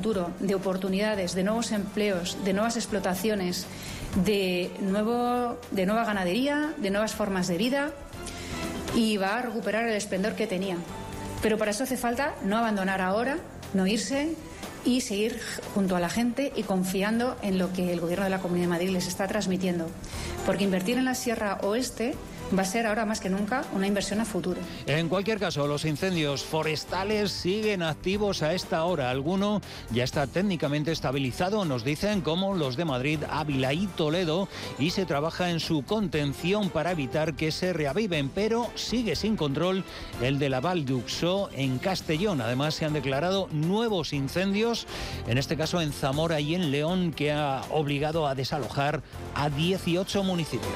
futuro, de oportunidades, de nuevos empleos, de nuevas explotaciones, de nueva ganadería, de nuevas formas de vida, y va a recuperar el esplendor que tenía. Pero para eso hace falta no abandonar ahora, no irse y seguir junto a la gente y confiando en lo que el Gobierno de la Comunidad de Madrid les está transmitiendo. Porque invertir en la Sierra Oeste va a ser ahora más que nunca una inversión a futuro. En cualquier caso, los incendios forestales siguen activos a esta hora. Alguno ya está técnicamente estabilizado, nos dicen, como los de Madrid, Ávila y Toledo, y se trabaja en su contención para evitar que se reaviven, pero sigue sin control el de la Val d'Uxó en Castellón. Además, se han declarado nuevos incendios, en este caso en Zamora y en León, que ha obligado a desalojar a 18 municipios.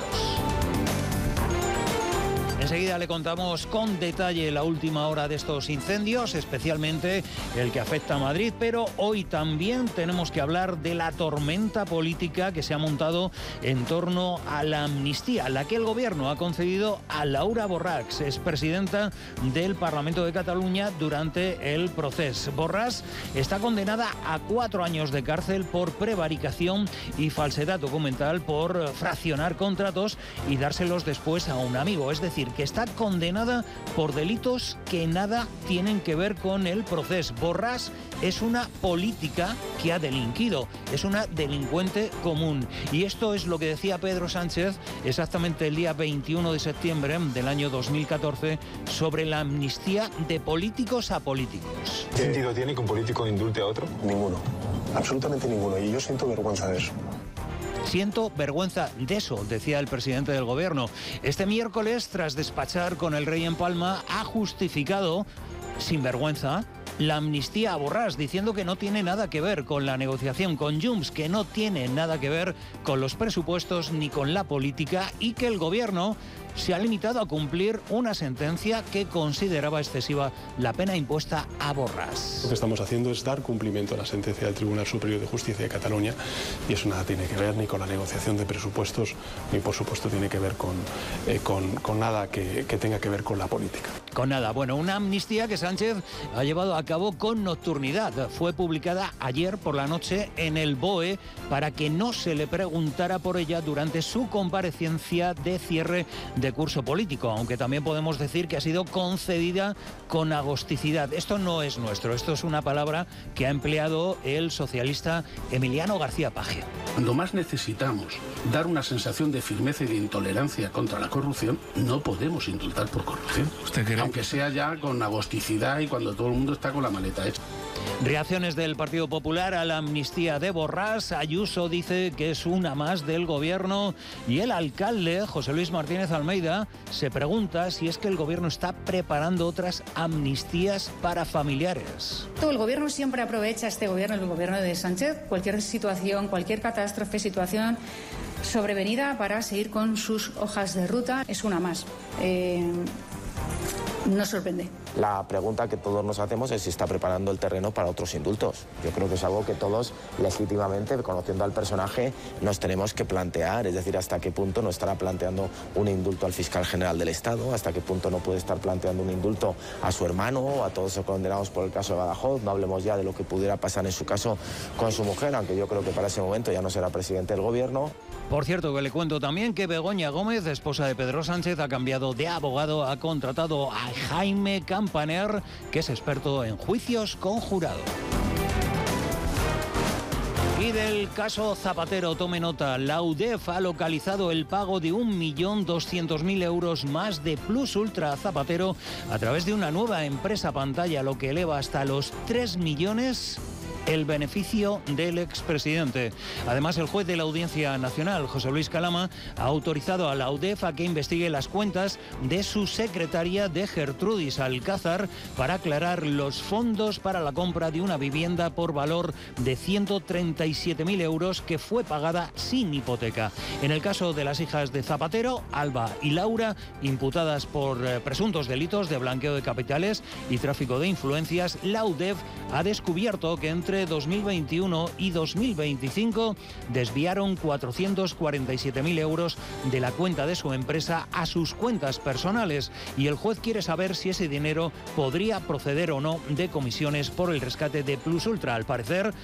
Enseguida le contamos con detalle la última hora de estos incendios, especialmente el que afecta a Madrid, pero hoy también tenemos que hablar de la tormenta política que se ha montado en torno a la amnistía, la que el Gobierno ha concedido a Laura Borràs, expresidenta del Parlamento de Cataluña, durante el proceso. Borràs está condenada a 4 años de cárcel por prevaricación y falsedad documental, por fraccionar contratos y dárselos después a un amigo, es decir, que está condenada por delitos que nada tienen que ver con el proceso. Borràs es una política que ha delinquido, es una delincuente común. Y esto es lo que decía Pedro Sánchez exactamente el día 21 de septiembre del año 2014 sobre la amnistía de políticos a políticos. ¿Qué sentido tiene que un político indulte a otro? Ninguno, absolutamente ninguno. Y yo siento vergüenza de eso. Siento vergüenza de eso, decía el presidente del Gobierno. Este miércoles, tras despachar con el rey en Palma, ha justificado, sin vergüenza, la amnistía a Borràs, diciendo que no tiene nada que ver con la negociación con Junts, que no tiene nada que ver con los presupuestos ni con la política, y que el Gobierno se ha limitado a cumplir una sentencia que consideraba excesiva la pena impuesta a Borràs. Lo que estamos haciendo es dar cumplimiento a la sentencia del Tribunal Superior de Justicia de Cataluña, y eso nada tiene que ver ni con la negociación de presupuestos, ni por supuesto tiene que ver con nada que tenga que ver con la política. Con nada. Bueno, una amnistía que Sánchez ha llevado a cabo con nocturnidad. Fue publicada ayer por la noche en el BOE para que no se le preguntara por ella durante su comparecencia de cierre de curso político, aunque también podemos decir que ha sido concedida con agosticidad. Esto no es nuestro, esto es una palabra que ha empleado el socialista Emiliano García Paje. Cuando más necesitamos dar una sensación de firmeza y de intolerancia contra la corrupción, no podemos indultar por corrupción. ¿Usted cree? Aunque sea ya con agosticidad y cuando todo el mundo está con la maleta hecha. Reacciones del Partido Popular a la amnistía de Borràs. Ayuso dice que es una más del Gobierno, y el alcalde, José Luis Martínez Almeida, se pregunta si es que el Gobierno está preparando otras amnistías para familiares. El Gobierno siempre aprovecha, este Gobierno, el Gobierno de Sánchez, cualquier situación, cualquier catástrofe, situación sobrevenida para seguir con sus hojas de ruta. Es una más. No sorprende. La pregunta que todos nos hacemos es si está preparando el terreno para otros indultos. Yo creo que es algo que todos, legítimamente, conociendo al personaje, nos tenemos que plantear. Es decir, hasta qué punto no estará planteando un indulto al fiscal general del Estado, hasta qué punto no puede estar planteando un indulto a su hermano o a todos los condenados por el caso de Badajoz. No hablemos ya de lo que pudiera pasar en su caso con su mujer, aunque yo creo que para ese momento ya no será presidente del Gobierno. Por cierto, que le cuento también que Begoña Gómez, esposa de Pedro Sánchez, ha cambiado de abogado, ha contratado a Jaime Campaner, que es experto en juicios con jurado. Y del caso Zapatero, tome nota, la UDEF ha localizado el pago de 1.200.000 euros más de Plus Ultra a Zapatero a través de una nueva empresa pantalla, lo que eleva hasta los 3 millones el beneficio del expresidente. Además, el juez de la Audiencia Nacional, José Luis Calama, ha autorizado a la UDEF a que investigue las cuentas de su secretaria, de Gertrudis Alcázar, para aclarar los fondos para la compra de una vivienda por valor de 137.000 euros que fue pagada sin hipoteca. En el caso de las hijas de Zapatero, Alba y Laura, imputadas por presuntos delitos de blanqueo de capitales y tráfico de influencias, la UDEF ha descubierto que entre 2021 y 2025 desviaron 447.000 euros de la cuenta de su empresa a sus cuentas personales, y el juez quiere saber si ese dinero podría proceder o no de comisiones por el rescate de Plus Ultra. Al parecer,